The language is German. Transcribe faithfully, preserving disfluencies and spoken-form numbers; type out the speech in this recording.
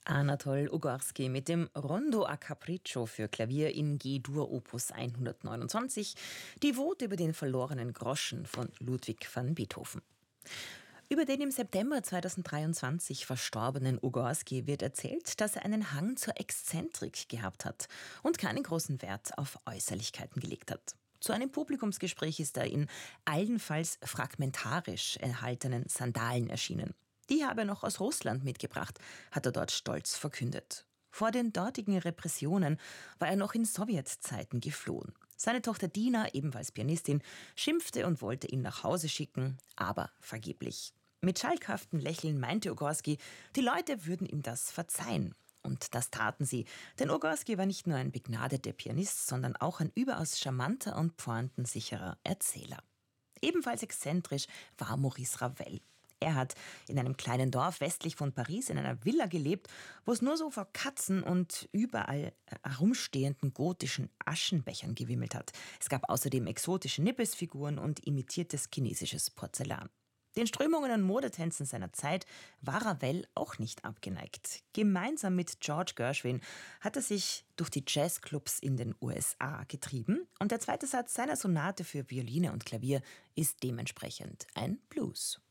Anatol Ugorski mit dem Rondo a Capriccio für Klavier in G-Dur Opus hundertneunundzwanzig, die Wut über den verlorenen Groschen von Ludwig van Beethoven. Über den im September zweitausenddreiundzwanzig verstorbenen Ugorski wird erzählt, dass er einen Hang zur Exzentrik gehabt hat und keinen großen Wert auf Äußerlichkeiten gelegt hat. Zu einem Publikumsgespräch ist er in allenfalls fragmentarisch erhaltenen Sandalen erschienen. Die habe er noch aus Russland mitgebracht, hat er dort stolz verkündet. Vor den dortigen Repressionen war er noch in Sowjetzeiten geflohen. Seine Tochter Dina, ebenfalls Pianistin, schimpfte und wollte ihn nach Hause schicken, aber vergeblich. Mit schalkhaftem Lächeln meinte Ugorski, die Leute würden ihm das verzeihen. Und das taten sie, denn Ugorski war nicht nur ein begnadeter Pianist, sondern auch ein überaus charmanter und pointensicherer Erzähler. Ebenfalls exzentrisch war Maurice Ravel. Er hat in einem kleinen Dorf westlich von Paris in einer Villa gelebt, wo es nur so vor Katzen und überall herumstehenden gotischen Aschenbechern gewimmelt hat. Es gab außerdem exotische Nippesfiguren und imitiertes chinesisches Porzellan. Den Strömungen und Modetänzen seiner Zeit war Ravel auch nicht abgeneigt. Gemeinsam mit George Gershwin hat er sich durch die Jazzclubs in den U S A getrieben und der zweite Satz seiner Sonate für Violine und Klavier ist dementsprechend ein Blues.